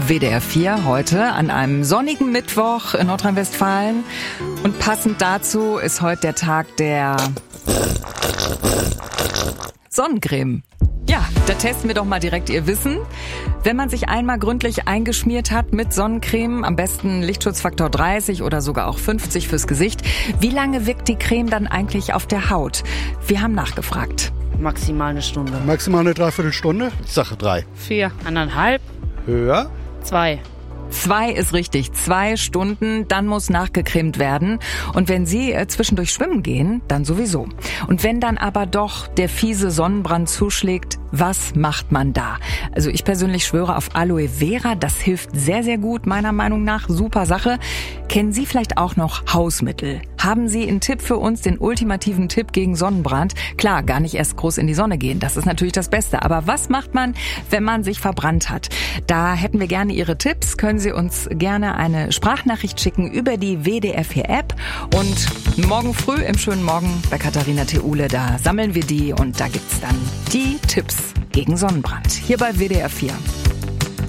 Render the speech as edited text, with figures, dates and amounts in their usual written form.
WDR 4 heute an einem sonnigen Mittwoch in Nordrhein-Westfalen. Und passend dazu ist heute der Tag der Sonnencreme. Ja, da testen wir doch mal direkt Ihr Wissen. Wenn man sich einmal gründlich eingeschmiert hat mit Sonnencreme, am besten Lichtschutzfaktor 30 oder sogar auch 50 fürs Gesicht, wie lange wirkt die Creme dann eigentlich auf der Haut? Wir haben nachgefragt. Maximal eine Stunde. Maximal eine Dreiviertelstunde? Ich sage 3. 4. 1,5. Höher? 2. 2 ist richtig, 2 Stunden, dann muss nachgecremt werden. Und wenn Sie zwischendurch schwimmen gehen, dann sowieso. Und wenn dann aber doch der fiese Sonnenbrand zuschlägt, was macht man da? Also ich persönlich schwöre auf Aloe Vera, das hilft sehr, sehr gut, meiner Meinung nach. Super Sache. Kennen Sie vielleicht auch noch Hausmittel? Haben Sie einen Tipp für uns, den ultimativen Tipp gegen Sonnenbrand? Klar, gar nicht erst groß in die Sonne gehen, das ist natürlich das Beste. Aber was macht man, wenn man sich verbrannt hat? Da hätten wir gerne Ihre Tipps. Können Sie uns gerne eine Sprachnachricht schicken über die WDR 4 App. Und morgen früh im schönen Morgen bei Katharina Theule, da sammeln wir die und da gibt's dann die Tipps gegen Sonnenbrand. Hier bei WDR 4.